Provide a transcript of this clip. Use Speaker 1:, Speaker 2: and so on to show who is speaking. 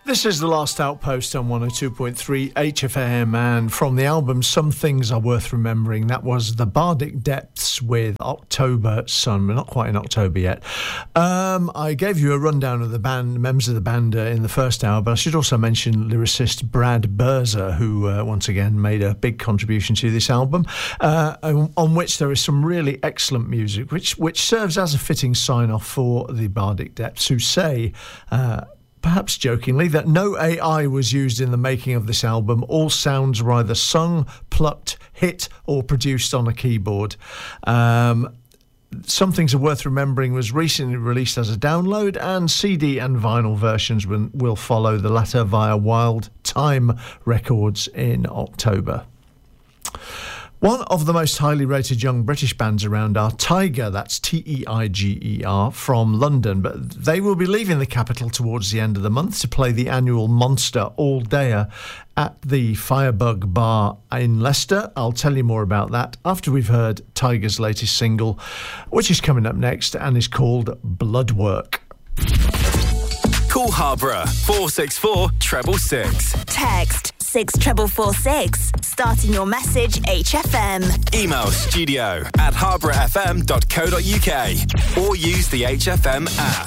Speaker 1: This is The Last Outpost on 102.3 HFM, and from the album Some Things Are Worth Remembering, that was The Bardic Depths with October Sun. We're not quite in October yet. I gave you a rundown of the band, members of the band in the first hour, but I should also mention lyricist Brad Berzer, who once again made a big contribution to this album, on which there is some really excellent music, which serves as a fitting sign-off for the Bardic Depths, who say, perhaps jokingly, that no AI was used in the making of this album. All sounds were either sung, plucked, hit or produced on a keyboard. Some Things Are Worth Remembering was recently released as a download, and CD and vinyl versions will follow, the latter via Wild Time Records in October. One of the most highly rated young British bands around are Tiger, that's T-E-I-G-E-R, from London, but they will be leaving the capital towards the end of the month to play the annual Monster All-Dayer at the Firebug Bar in Leicester. I'll tell you more about that after we've heard Tiger's latest single, which is coming up next and is called Bloodwork.
Speaker 2: Call Harborough 464 666.
Speaker 3: Text 64446. Starting your message HFM.
Speaker 2: Email studio@harbourfm.co.uk or use the HFM app.